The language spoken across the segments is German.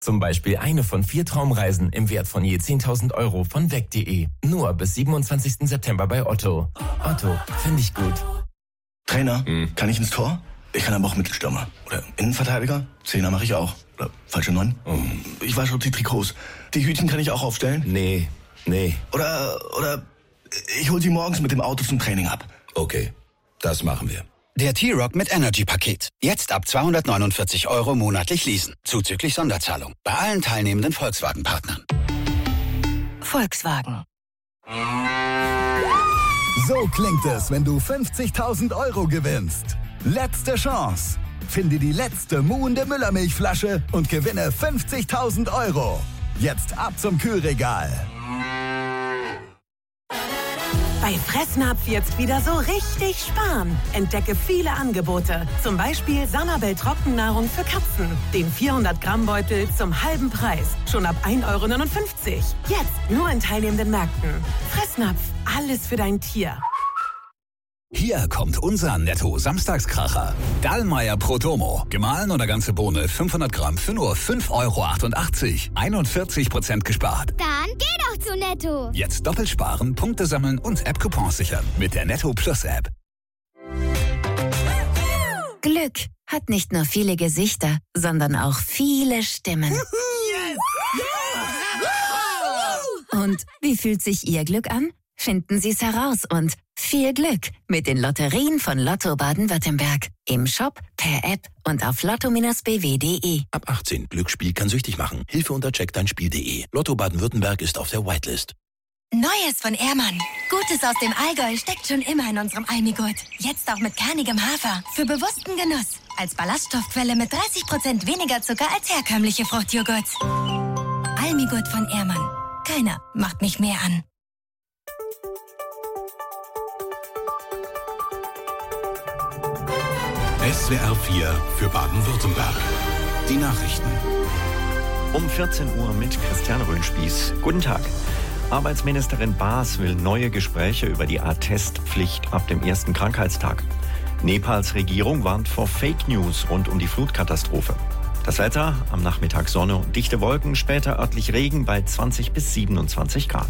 Zum Beispiel eine von 4 Traumreisen im Wert von je 10.000 € von weg.de. Nur bis 27. September bei Otto. Otto, finde ich gut. Trainer, kann ich ins Tor? Ich kann aber auch Mittelstürmer. Oder Innenverteidiger? Zehner mache ich auch. Oder falsche 9? Ich wasche die Trikots. Die Hütchen kann ich auch aufstellen? Nee. Oder ich hol sie morgens mit dem Auto zum Training ab. Okay, das machen wir. Der T-Rock mit Energy-Paket. Jetzt ab 249 € monatlich leasen. Zuzüglich Sonderzahlung. Bei allen teilnehmenden Volkswagen-Partnern. Volkswagen. So klingt es, wenn du 50.000 € gewinnst. Letzte Chance. Finde die letzte muhende Müllermilchflasche und gewinne 50.000 €. Jetzt ab zum Kühlregal. Bei Fressnapf jetzt wieder so richtig sparen. Entdecke viele Angebote. Zum Beispiel Sanabel Trockennahrung für Katzen. Den 400-Gramm-Beutel zum halben Preis. Schon ab 1,59 €. Jetzt nur in teilnehmenden Märkten. Fressnapf, alles für dein Tier. Hier kommt unser Netto-Samstagskracher. Dallmayr Prodomo. Gemahlen oder ganze Bohne 500 Gramm für nur 5,88 €. 41% gespart. Dann geh doch zu Netto. Jetzt doppelt sparen, Punkte sammeln und App-Coupons sichern mit der Netto Plus App. Glück hat nicht nur viele Gesichter, sondern auch viele Stimmen. Und wie fühlt sich Ihr Glück an? Finden Sie es heraus und viel Glück mit den Lotterien von Lotto Baden-Württemberg. Im Shop, per App und auf lotto-bw.de. Ab 18. Glücksspiel kann süchtig machen. Hilfe unter checkdeinspiel.de. Lotto Baden-Württemberg ist auf der Whitelist. Neues von Ehrmann. Gutes aus dem Allgäu steckt schon immer in unserem Almigurt. Jetzt auch mit kernigem Hafer. Für bewussten Genuss. Als Ballaststoffquelle mit 30% weniger Zucker als herkömmliche Fruchtjoghurts. Almigurt von Ehrmann. Keiner macht mich mehr an. SWR 4 für Baden-Württemberg. Die Nachrichten. Um 14 Uhr mit Christian Röhnspieß. Guten Tag. Arbeitsministerin Baas will neue Gespräche über die Attestpflicht ab dem ersten Krankheitstag. Nepals Regierung warnt vor Fake News rund um die Flutkatastrophe. Das Wetter, am Nachmittag Sonne und dichte Wolken, später örtlich Regen bei 20 bis 27 Grad.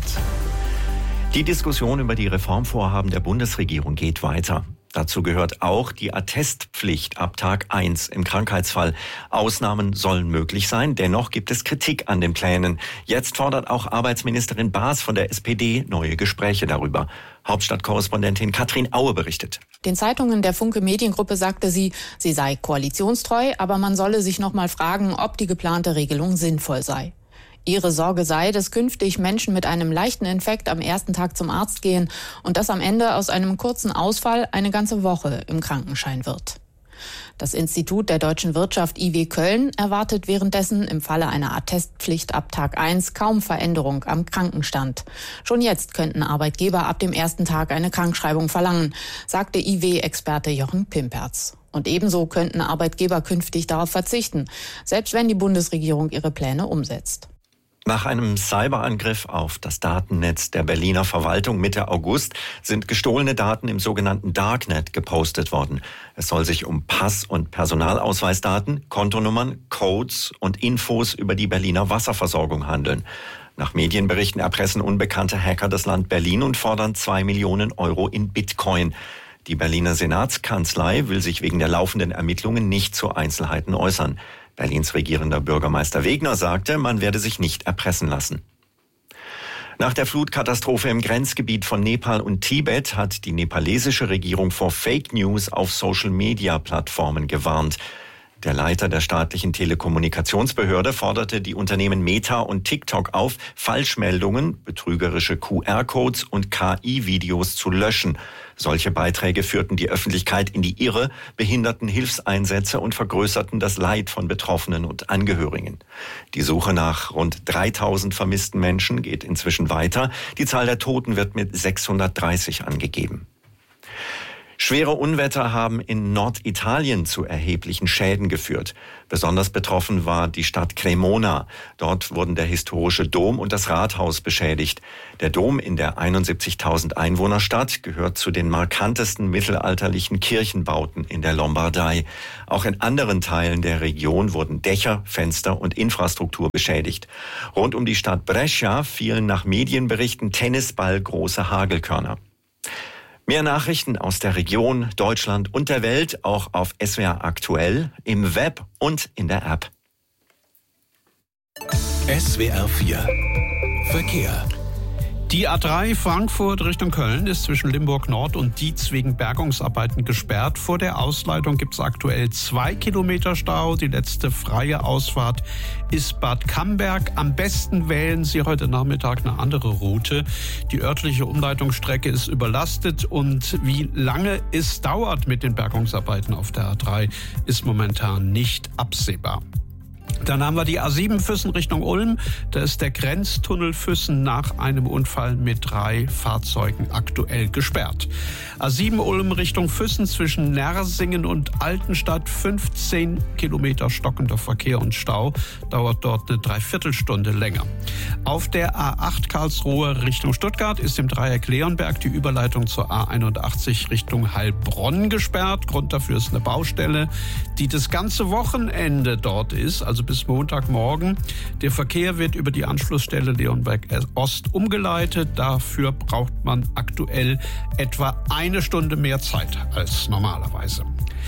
Die Diskussion über die Reformvorhaben der Bundesregierung geht weiter. Dazu gehört auch die Attestpflicht ab Tag 1 im Krankheitsfall. Ausnahmen sollen möglich sein, dennoch gibt es Kritik an den Plänen. Jetzt fordert auch Arbeitsministerin Baas von der SPD neue Gespräche darüber. Hauptstadtkorrespondentin Katrin Aue berichtet. Den Zeitungen der Funke Mediengruppe sagte sie sei koalitionstreu, aber man solle sich noch mal fragen, ob die geplante Regelung sinnvoll sei. Ihre Sorge sei, dass künftig Menschen mit einem leichten Infekt am ersten Tag zum Arzt gehen und dass am Ende aus einem kurzen Ausfall eine ganze Woche im Krankenschein wird. Das Institut der deutschen Wirtschaft IW Köln erwartet währenddessen im Falle einer Attestpflicht ab Tag 1 kaum Veränderung am Krankenstand. Schon jetzt könnten Arbeitgeber ab dem ersten Tag eine Krankschreibung verlangen, sagte IW-Experte Jochen Pimperz. Und ebenso könnten Arbeitgeber künftig darauf verzichten, selbst wenn die Bundesregierung ihre Pläne umsetzt. Nach einem Cyberangriff auf das Datennetz der Berliner Verwaltung Mitte August sind gestohlene Daten im sogenannten Darknet gepostet worden. Es soll sich um Pass- und Personalausweisdaten, Kontonummern, Codes und Infos über die Berliner Wasserversorgung handeln. Nach Medienberichten erpressen unbekannte Hacker das Land Berlin und fordern 2 Millionen € in Bitcoin. Die Berliner Senatskanzlei will sich wegen der laufenden Ermittlungen nicht zu Einzelheiten äußern. Berlins regierender Bürgermeister Wegner sagte, man werde sich nicht erpressen lassen. Nach der Flutkatastrophe im Grenzgebiet von Nepal und Tibet hat die nepalesische Regierung vor Fake News auf Social-Media-Plattformen gewarnt. Der Leiter der staatlichen Telekommunikationsbehörde forderte die Unternehmen Meta und TikTok auf, Falschmeldungen, betrügerische QR-Codes und KI-Videos zu löschen. Solche Beiträge führten die Öffentlichkeit in die Irre, behinderten Hilfseinsätze und vergrößerten das Leid von Betroffenen und Angehörigen. Die Suche nach rund 3000 vermissten Menschen geht inzwischen weiter. Die Zahl der Toten wird mit 630 angegeben. Schwere Unwetter haben in Norditalien zu erheblichen Schäden geführt. Besonders betroffen war die Stadt Cremona. Dort wurden der historische Dom und das Rathaus beschädigt. Der Dom in der 71.000 Einwohnerstadt gehört zu den markantesten mittelalterlichen Kirchenbauten in der Lombardei. Auch in anderen Teilen der Region wurden Dächer, Fenster und Infrastruktur beschädigt. Rund um die Stadt Brescia fielen nach Medienberichten tennisballgroße Hagelkörner. Mehr Nachrichten aus der Region, Deutschland und der Welt auch auf SWR Aktuell, im Web und in der App. SWR 4 Verkehr. Die A3 Frankfurt Richtung Köln ist zwischen Limburg Nord und Dietz wegen Bergungsarbeiten gesperrt. Vor der Ausleitung gibt es aktuell 2 Kilometer Stau. Die letzte freie Ausfahrt ist Bad Camberg. Am besten wählen Sie heute Nachmittag eine andere Route. Die örtliche Umleitungsstrecke ist überlastet und wie lange es dauert mit den Bergungsarbeiten auf der A3 ist momentan nicht absehbar. Dann haben wir die A7 Füssen Richtung Ulm. Da ist der Grenztunnel Füssen nach einem Unfall mit 3 Fahrzeugen aktuell gesperrt. A7 Ulm Richtung Füssen zwischen Nersingen und Altenstadt 15 Kilometer stockender Verkehr und Stau. Dauert dort eine Dreiviertelstunde länger. Auf der A8 Karlsruhe Richtung Stuttgart ist im Dreieck Leonberg die Überleitung zur A81 Richtung Heilbronn gesperrt. Grund dafür ist eine Baustelle, die das ganze Wochenende dort ist, also bis Montagmorgen. Der Verkehr wird über die Anschlussstelle Leonberg Ost umgeleitet. Dafür braucht man aktuell etwa 1 Stunde mehr Zeit als normalerweise.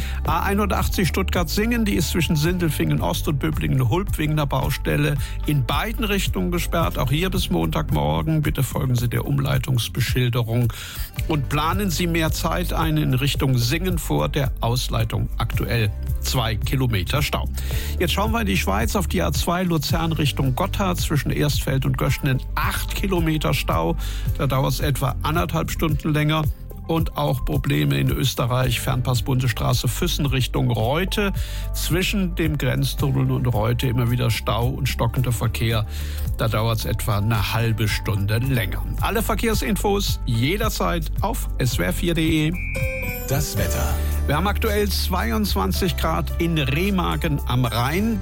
A81 Stuttgart-Singen, die ist zwischen Sindelfingen Ost und Böblingen-Hulb wegen der Baustelle in beiden Richtungen gesperrt. Auch hier bis Montagmorgen. Bitte folgen Sie der Umleitungsbeschilderung und planen Sie mehr Zeit ein in Richtung Singen vor der Ausleitung. Aktuell 2 Kilometer Stau. Jetzt schauen wir in die Schweiz auf die A2 Luzern Richtung Gotthard zwischen Erstfeld und Göschenen 8 Kilometer Stau. Da dauert es etwa 1,5 Stunden länger. Und auch Probleme in Österreich, Fernpass Bundesstraße Füssen Richtung Reute. Zwischen dem Grenztunnel und Reute immer wieder Stau und stockender Verkehr. Da dauert es etwa eine halbe Stunde länger. Alle Verkehrsinfos jederzeit auf swr4.de. Das Wetter. Wir haben aktuell 22 Grad in Remagen am Rhein,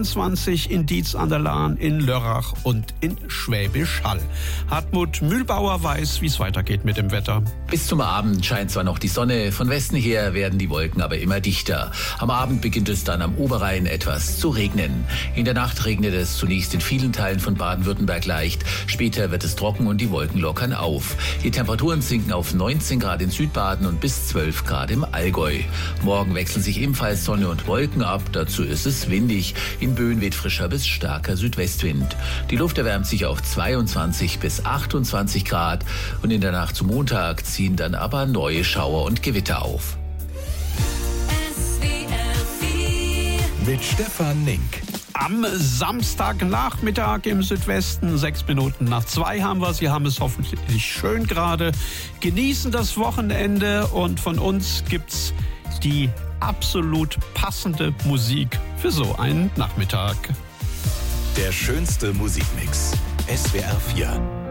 23 in Dietz an der Lahn, in Lörrach und in Schwäbisch Hall. Hartmut Mühlbauer weiß, wie es weitergeht mit dem Wetter. Bis zum Abend scheint zwar noch die Sonne, von Westen her werden die Wolken aber immer dichter. Am Abend beginnt es dann am Oberrhein etwas zu regnen. In der Nacht regnet es zunächst in vielen Teilen von Baden-Württemberg leicht. Später wird es trocken und die Wolken lockern auf. Die Temperaturen sinken auf 19 Grad in Südbaden und bis 12 Grad im Allgäu. Morgen wechseln sich ebenfalls Sonne und Wolken ab. Dazu ist es windig. In Böen weht frischer bis starker Südwestwind. Die Luft erwärmt sich auf 22 bis 28 Grad. Und in der Nacht zum Montag ziehen dann aber neue Schauer und Gewitter auf. Mit Stefan Link. Am Samstagnachmittag im Südwesten, 6 Minuten nach 2 haben wir. Sie haben es hoffentlich schön gerade. Genießen das Wochenende und von uns gibt's die absolut passende Musik für so einen Nachmittag. Der schönste Musikmix. SWR 4.